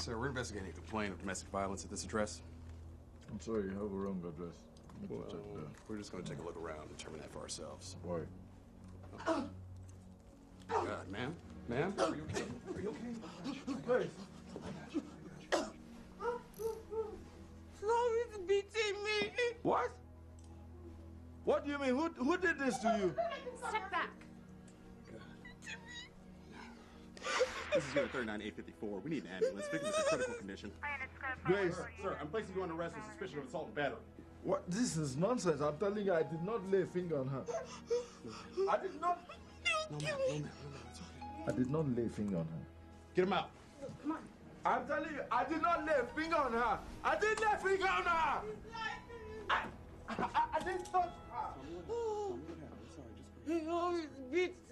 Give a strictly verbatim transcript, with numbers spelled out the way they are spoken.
Sir, we're investigating a complaint of domestic violence at this address. I'm sorry, you have a wrong address. Well, check we're just going to take a look around and determine that for ourselves. Why? Oh. God, ma'am? Ma'am? Are you okay? Are you okay? Hey! Chloe's beating me. What? What do you mean? Who, who did this to you? Step back. This is unit thirty-nine eight fifty-four. We need an ambulance. Victim is in critical condition. Grace. Sir, sir, I'm placing you under arrest on suspicion of assault and battery. What? This is nonsense. I'm telling you, I did not lay a finger on her. I did not. No, ma'am, no, ma'am, no, ma'am. It's okay. I did not lay a finger on her. Get him out. Come on. I'm telling you, I did not lay a finger on her. I didn't lay a finger on her. I, I, I, I didn't touch her. Tell me what happened. I'm sorry, just breathe. He always beats